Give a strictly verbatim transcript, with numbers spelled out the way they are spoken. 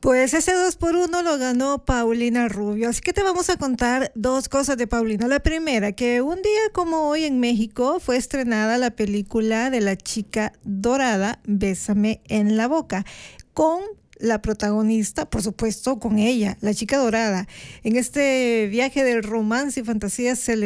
Pues ese dos por uno lo ganó Paulina Rubio. Así que te vamos a contar dos cosas de Paulina. La primera, que un día como hoy en México fue estrenada la película de la chica dorada, Bésame en la boca, con la protagonista, por supuesto, con ella, la chica dorada. En este viaje de romance y fantasía se le